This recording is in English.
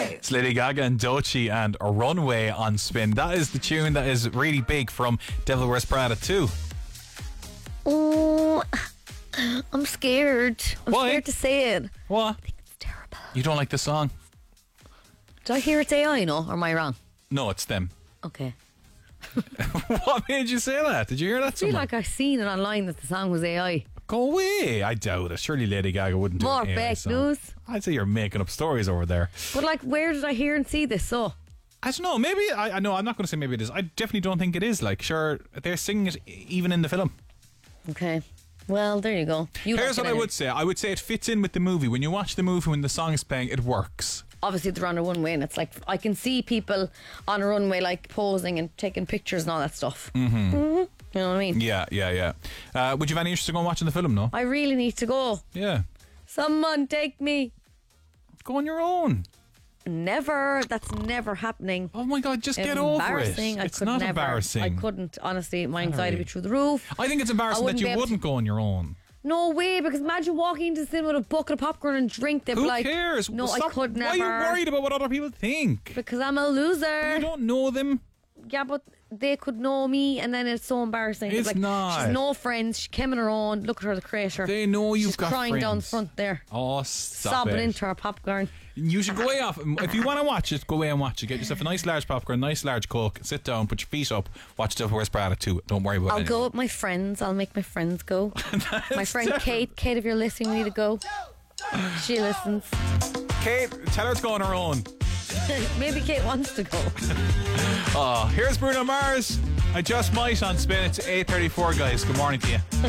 It's Lady Gaga and Doechii and a Runway on Spin. That is the tune that is really big from Devil Wears Prada 2. Oh, I'm scared. I'm Why? scared to say it. What? I think it's terrible. You don't like the song? Did I hear it's AI, no? Or am I wrong? No, it's them. Okay. What made you say that? Did you hear that I feel somewhere? like I've seen it online that the song was AI. Go away. I doubt it. Surely Lady Gaga wouldn't do More an AI fake song. news. I'd say you're making up stories over there. But like, where did I hear and see this? So I don't know. Maybe I know. I'm not going to say maybe it is. I definitely don't think it is. Like, sure, they're singing it even in the film. okay. Well, there you go. Here's what I would say. I would say it fits in with the movie. When you watch the movie, when the song is playing, it works. Obviously, they're on a runway, and it's like I can see people on a runway like posing and taking pictures and all that stuff. Mm-hmm. You know what I mean? Yeah. Would you have any interest in going watching the film? No. I really need to go. Yeah. Someone take me. Go on your own. Never. That's never happening. Oh my God! Just get over it. Embarrassing. It's not embarrassing. I couldn't. Honestly, my anxiety would be through the roof. I think it's embarrassing that you wouldn't go on your own. No way, because imagine walking into the cinema with a bucket of popcorn and drink. They'd be Who like, cares? no, Stop. I could never. Why are you worried about what other people think? Because I'm a loser. You don't know them. Yeah, but they could know me, and then it's so embarrassing. It's like, not. She's no friends. She came on her own. Look at her, the creator. They know you've She's got crying friends. down the front there. Oh, stop sobbing it. into her popcorn. You should go away off. If you want to watch it, go away and watch it. Get yourself a nice large popcorn, nice large Coke, sit down, put your feet up, watch Devil Wears Prada 2. Don't worry about it. I'll go with my friends. I'll make my friends go. My friend Kate. Kate, if you're listening, we need to go. She listens. Kate, tell her to go on her own. Maybe Kate wants to go. Here's Bruno Mars. I just might on Spin. It's 8:34, guys. Good morning to you.